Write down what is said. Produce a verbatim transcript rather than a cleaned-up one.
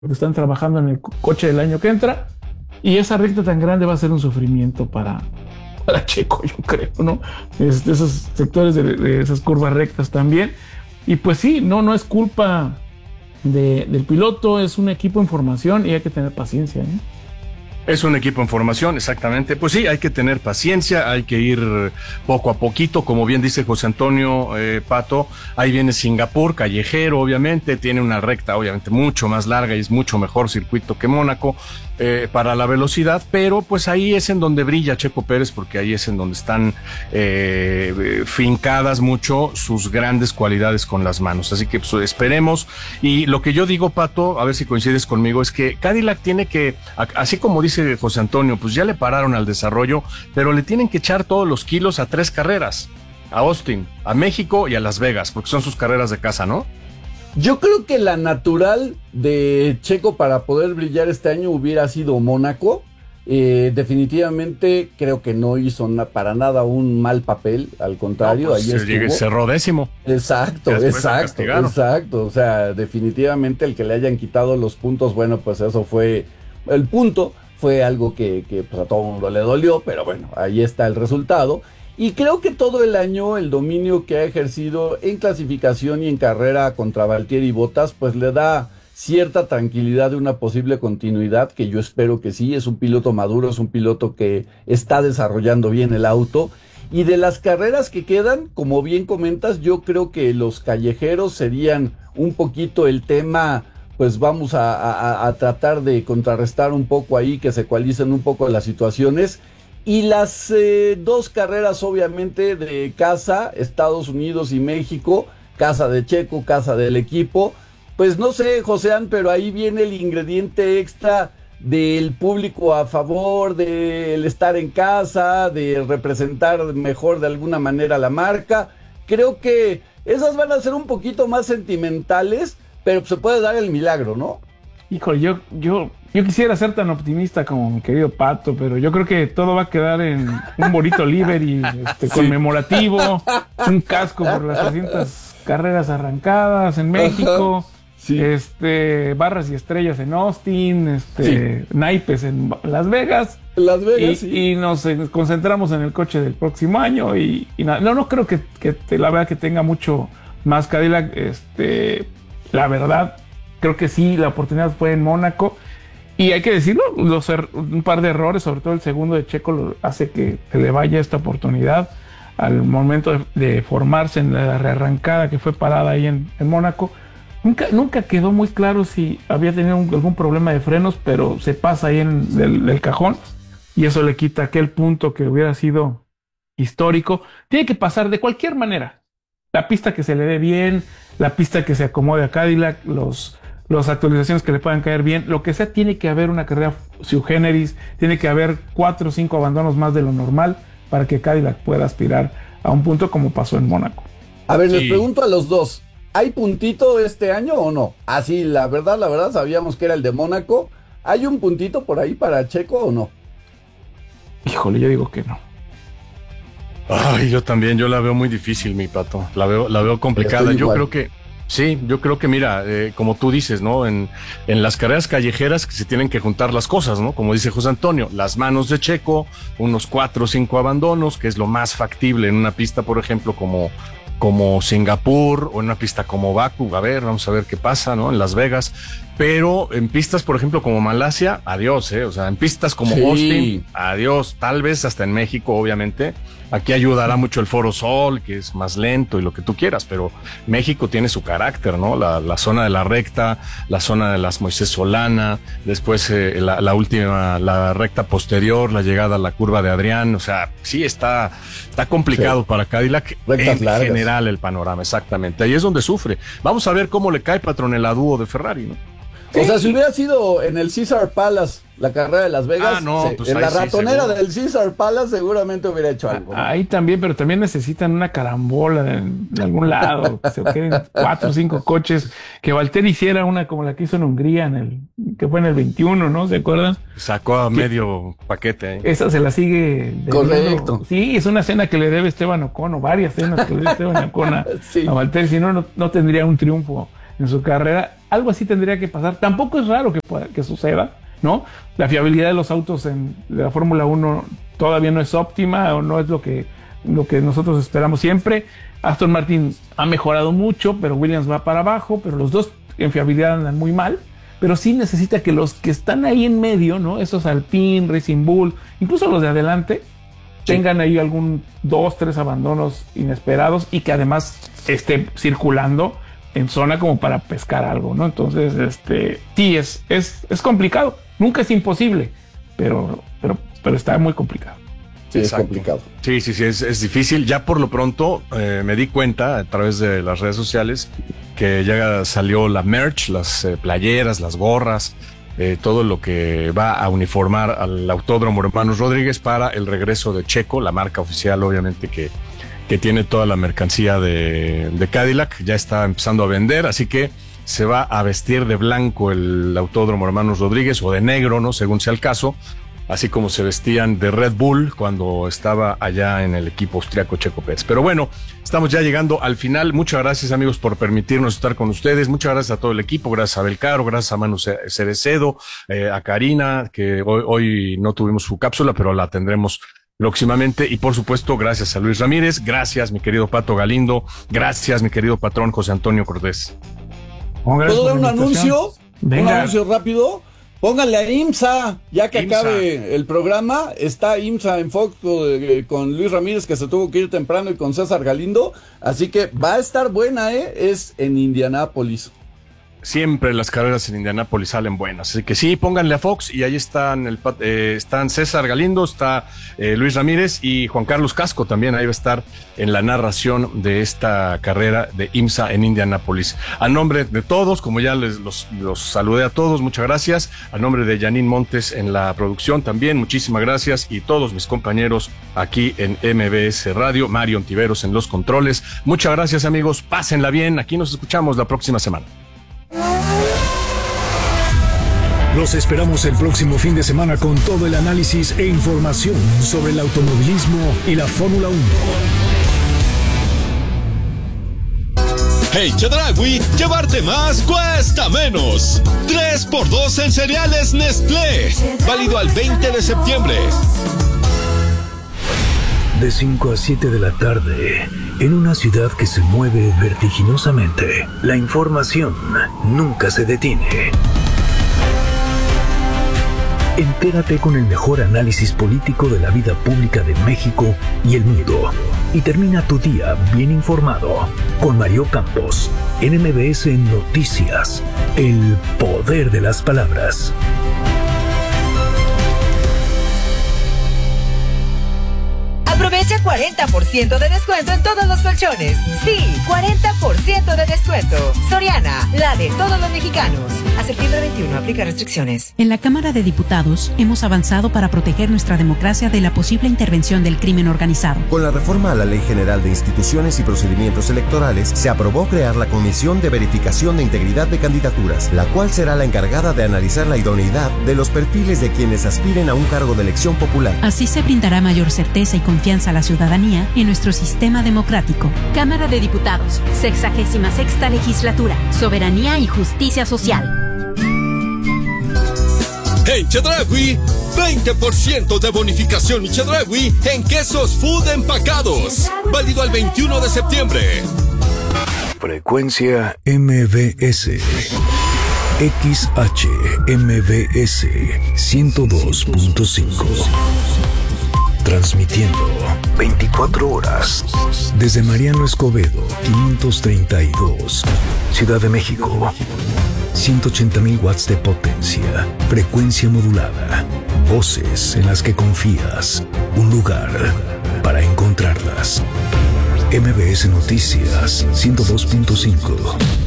porque están trabajando en el co- coche del año que entra, y esa recta tan grande va a ser un sufrimiento para, para Checo, yo creo, ¿no? Este, esos sectores de, de esas curvas rectas también. Y pues sí, no, no es culpa de- del piloto, es un equipo en formación y hay que tener paciencia, ¿no? Es un equipo en formación, exactamente. Pues sí, hay que tener paciencia, hay que ir poco a poquito, como bien dice José Antonio eh, Pato. Ahí viene Singapur, callejero, obviamente, tiene una recta, obviamente, mucho más larga y es mucho mejor circuito que Mónaco eh, para la velocidad, pero pues ahí es en donde brilla Checo Pérez, porque ahí es en donde están eh, fincadas mucho sus grandes cualidades con las manos. Así que pues, esperemos. Y lo que yo digo, Pato, a ver si coincides conmigo, es que Cadillac tiene que, así como dice José Antonio, pues ya le pararon al desarrollo, pero le tienen que echar todos los kilos a tres carreras, a Austin, a México y a Las Vegas, porque son sus carreras de casa, ¿no? Yo creo que la natural de Checo para poder brillar este año hubiera sido Mónaco. Eh, definitivamente creo que no hizo na- para nada un mal papel, al No, contrario, pues ahí llegue, estuvo. cerró décimo, Exacto, que después lo exacto, castigaron. exacto. O sea, definitivamente el que le hayan quitado los puntos, bueno, pues eso fue el punto, fue algo que, que pues a todo el mundo le dolió, pero bueno, ahí está el resultado. Y creo que todo el año el dominio que ha ejercido en clasificación y en carrera contra Valtieri y Bottas, pues le da cierta tranquilidad de una posible continuidad, que yo espero que sí, es un piloto maduro, es un piloto que está desarrollando bien el auto. Y de las carreras que quedan, como bien comentas, yo creo que los callejeros serían un poquito el tema, pues vamos a, a- a tratar de contrarrestar un poco ahí, que se ecualicen un poco las situaciones. Y las eh, dos carreras, obviamente, de casa, Estados Unidos y México, casa de Checo, casa del equipo. Pues no sé, Joséan, pero ahí viene el ingrediente extra del público a favor, del estar en casa, de representar mejor de alguna manera la marca. Creo que esas van a ser un poquito más sentimentales, pero se puede dar el milagro, ¿no? Híjole, yo, yo, yo quisiera ser tan optimista como mi querido Pato, pero yo creo que todo va a quedar en un bonito livery, este, Sí. conmemorativo, un casco por las trescientas carreras arrancadas en Ajá. México, Sí, este, barras y estrellas en Austin, sí. este, naipes en Las Vegas, Las Vegas, y, sí. y nos eh, concentramos en el coche del próximo año y, y nada. No, no creo que, que te- la verdad que tenga mucho más Cadillac, este, la verdad. Creo que sí, la oportunidad fue en Mónaco. Y hay que decirlo, los er- un par de errores, sobre todo el segundo de Checo, lo hace que se le vaya esta oportunidad al momento de, de formarse en la rearrancada que fue parada ahí en, en Mónaco. Nunca, nunca quedó muy claro si había tenido un- algún problema de frenos, pero se pasa ahí en el, el cajón y eso le quita aquel punto que hubiera sido histórico. Tiene que pasar de cualquier manera. La pista que se le dé bien, la pista que se acomode a Cadillac, los las actualizaciones que le puedan caer bien, lo que sea, tiene que haber una carrera sui generis, tiene que haber cuatro o cinco abandonos más de lo normal para que Cadillac pueda aspirar a un punto como pasó en Mónaco. A ver, les Sí, pregunto a los dos, ¿hay puntito este año o no? Así, la verdad, la verdad, sabíamos que era el de Mónaco. ¿Hay un puntito por ahí para Checo o no? Híjole, yo digo que no. ay, yo también, yo la veo muy difícil, mi Pato, la veo, la veo complicada. Estoy Yo igual. creo que, sí, yo creo que, mira, eh, como tú dices, ¿no? En, en las carreras callejeras que se tienen que juntar las cosas, ¿no? Como dice José Antonio, las manos de Checo, unos cuatro o cinco abandonos, que es lo más factible en una pista, por ejemplo, como, como Singapur o en una pista como Baku. A ver, vamos a ver qué pasa, ¿no? En Las Vegas. Pero en pistas, por ejemplo, como Malasia, adiós, ¿eh? O sea, en pistas como Austin, Sí, adiós. Tal vez hasta en México, obviamente. Aquí ayudará mucho el Foro Sol, que es más lento y lo que tú quieras, pero México tiene su carácter, ¿no? La, la zona de la recta, la zona de las Moisés Solana, después eh, la, la última, la recta posterior, la llegada a la curva de Adrián. O sea, sí está, está complicado sí. para Cadillac Rectas en largas. general el panorama, exactamente. Ahí es donde sufre. Vamos a ver cómo le cae Patronel a dúo de Ferrari, ¿no? O sea, si Sí, hubiera sido en el Caesar Palace la carrera de Las Vegas, Ah, no, se- pues en ahí la sí, ratonera seguro. del Caesar Palace seguramente hubiera hecho algo, ¿no? ahí también, pero también necesitan una carambola de, de algún lado, que se queden cuatro o cinco coches, que Valtteri hiciera una como la que hizo en Hungría, en el, que fue en el veintiuno, ¿no? ¿Se acuerdan? Sacó a Que medio paquete ahí. esa se la sigue debiendo. Correcto. Sí, es una cena que le debe Esteban Ocon, o varias cenas que le debe Esteban Ocon a, Sí. a Valtteri, si no, no, no tendría un triunfo en su carrera. Algo así tendría que pasar. Tampoco es raro que, pueda, que suceda, ¿no? La fiabilidad de los autos en de la Fórmula uno todavía no es óptima o no es lo que, lo que nosotros esperamos siempre. Aston Martin ha mejorado mucho, pero Williams va para abajo, pero los dos en fiabilidad andan muy mal. Pero sí necesita que los que están ahí en medio, ¿no? Esos Alpine, Racing Bull, incluso los de adelante, sí, tengan ahí algún dos, tres abandonos inesperados y que además esté circulando en zona como para pescar algo, ¿no? Entonces, este, sí, es, es, es complicado. Nunca es imposible, pero, pero, pero está muy complicado. Sí, es complicado. Sí, sí, sí, es, es difícil. Ya por lo pronto eh, me di cuenta a través de las redes sociales que ya salió la merch, las eh, playeras, las gorras, eh, todo lo que va a uniformar al Autódromo Hermanos Rodríguez para el regreso de Checo, la marca oficial obviamente que, que tiene toda la mercancía de, de Cadillac, ya está empezando a vender, así que se va a vestir de blanco el Autódromo Hermanos Rodríguez o de negro, ¿no? Según sea el caso, así como se vestían de Red Bull cuando estaba allá en el equipo austriaco Checo Pérez. Pero bueno, estamos ya llegando al final. Muchas gracias, amigos, por permitirnos estar con ustedes. Muchas gracias a todo el equipo, gracias a Belcaro, gracias a Manu Cerecedo, eh, a Karina, que hoy, hoy no tuvimos su cápsula, pero la tendremos próximamente. Y por supuesto, gracias a Luis Ramírez, gracias mi querido Pato Galindo, gracias mi querido patrón José Antonio Cortés. ¿Puedo dar un anuncio? Venga. Un anuncio rápido. Pónganle a IMSA, ya que IMSA. Acabe el programa, está IMSA en Fox eh, con Luis Ramírez, que se tuvo que ir temprano, y con César Galindo, así que va a estar buena, ¿eh? Es en Indianápolis. Siempre las carreras en Indianápolis salen buenas, así que sí, pónganle a Fox y ahí están el eh, están César Galindo, está eh, Luis Ramírez y Juan Carlos Casco también, ahí va a estar en la narración de esta carrera de IMSA en Indianápolis. A nombre de todos, como ya les los, los saludé a todos, muchas gracias. A nombre de Janine Montes en la producción también, muchísimas gracias, y todos mis compañeros aquí en M B S Radio, Mario Ontiveros en los controles. Muchas gracias, amigos, pásenla bien, aquí nos escuchamos la próxima semana. Los esperamos el próximo fin de semana con todo el análisis e información sobre el automovilismo y la Fórmula uno. Hey Chedraui, llevarte más cuesta menos. tres por dos en cereales Nestlé. Válido al veinte de septiembre. De cinco a siete de la tarde, en una ciudad que se mueve vertiginosamente, la información nunca se detiene. Entérate con el mejor análisis político de la vida pública de México y el mundo. Y termina tu día bien informado con Mario Campos en M B S Noticias. El poder de las palabras. Aprovecha cuarenta por ciento de descuento en todos los colchones. Sí, cuarenta por ciento de descuento. Soriana, la de todos los mexicanos. A septiembre veintiuno, aplica restricciones. En la Cámara de Diputados hemos avanzado para proteger nuestra democracia de la posible intervención del crimen organizado. Con la reforma a la Ley General de Instituciones y Procedimientos Electorales, se aprobó crear la Comisión de Verificación de Integridad de Candidaturas, la cual será la encargada de analizar la idoneidad de los perfiles de quienes aspiren a un cargo de elección popular. Así se brindará mayor certeza y confianza a la ciudadanía en nuestro sistema democrático. Cámara de Diputados, sexagésima sexta legislatura, soberanía y justicia social. En Chedraui, veinte por ciento de bonificación en Chedraui en quesos food empacados. Válido al veintiuno de septiembre. Frecuencia M B S. X H M B S ciento dos punto cinco. Transmitiendo veinticuatro horas desde Mariano Escobedo quinientos treinta y dos, Ciudad de México. ciento ochenta mil watts de potencia, frecuencia modulada, voces en las que confías, un lugar para encontrarlas. M B S Noticias ciento dos punto cinco.